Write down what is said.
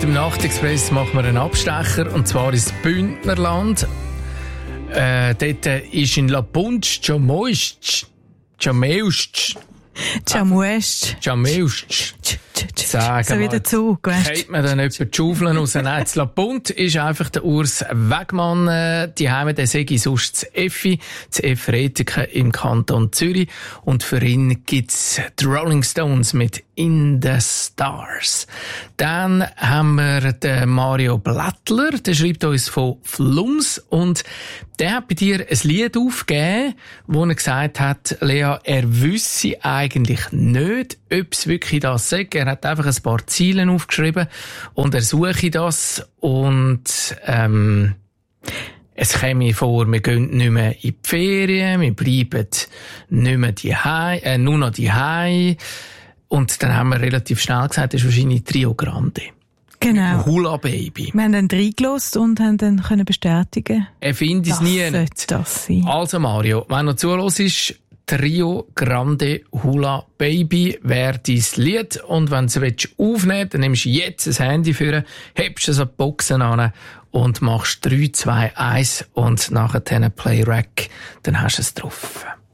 dem Nachtexpress machen wir einen Abstecher, und zwar ins Bündnerland. Dort ist in Lapunsch Chameust. Sagen so wie der Zug, weißt du? Geht man dann etwa die Schaufeln raus? Nein, das Lapunt ist einfach der Urs Wegmann. Die Heime, der sage sonst das Effi, das F. Reteken im Kanton Zürich. Und für ihn gibt's die Rolling Stones mit In the Stars. Dann haben wir den Mario Blättler, der schreibt uns von Flums, und der hat bei dir ein Lied aufgegeben, wo er gesagt hat, Lea, er wüsste eigentlich nicht, ob es wirklich das sagt. Er hat einfach ein paar Ziele aufgeschrieben und er suche das, und es käme vor, wir gehen nicht mehr in die Ferien, wir bleiben nicht mehr nur noch daheim. Und dann haben wir relativ schnell gesagt, das ist wahrscheinlich Trio Grande. Genau. Hula Baby. Wir haben dann reingelassen und haben dann bestätigen. Er findet es nie nicht. Das sein. Also Mario, wenn du zuhörst, Trio Grande Hula Baby wäre dein Lied. Und wenn du es aufnehmen willst, dann nimmst du jetzt ein Handy für, hebst es an die Boxen an und machst 3, 2, 1 und nachher Play Rack, dann hast du es drauf.